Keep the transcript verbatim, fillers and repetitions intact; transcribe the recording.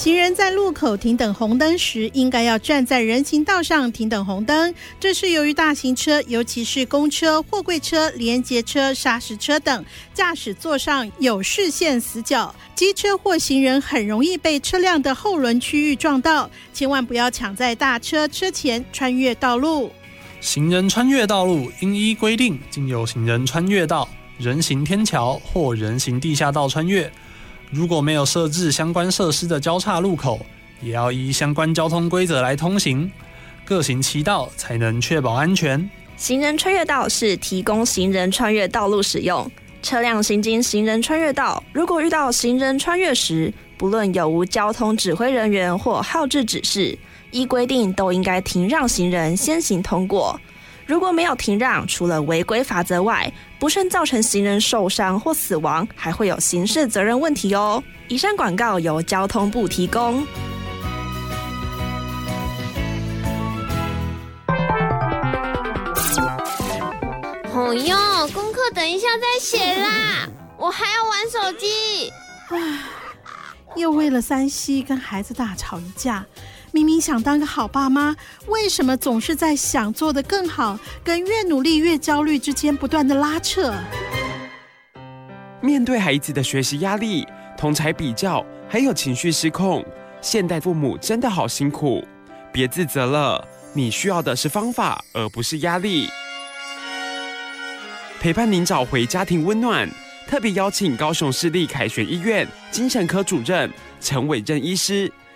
行人在路口停等红灯时，应该要站在人行道上停等红灯。这是由于大型车，尤其是公车、货柜车、联结车、砂石车等，驾驶座上有视线死角，机车或行人很容易被车辆的后轮区域撞到，千万不要抢在大车车前穿越道路。 行人穿越道路应依规定经由行人穿越道、人行天桥或人行地下道穿越。如果没有设置相关设施的交叉路口，也要依相关交通规则来通行，各行其道，才能确保安全。 行人穿越道是提供行人穿越道路使用，车辆行经行人穿越道，如果遇到行人穿越时，不论有无交通指挥人员或号志指示，依规定都应该停让行人先行通过。如果没有停让，除了违规罚则外，不慎造成行人受伤或死亡，还会有刑事责任问题哦。以上广告由交通部提供。 哦哟，功课等一下再写啦，我还要玩手机。 唉，又为了三 C 跟孩子大吵一架。明明想当个好爸妈，为什么总是在想做得更好跟越努力越焦虑之间不断的拉扯？ 面对孩子的学习压力、同侪比较，还有情绪失控，现代父母真的好辛苦。别自责了，你需要的是方法，而不是压力。陪伴您找回家庭温暖，特别邀请高雄市立凯旋医院精神科主任陈伟任医师，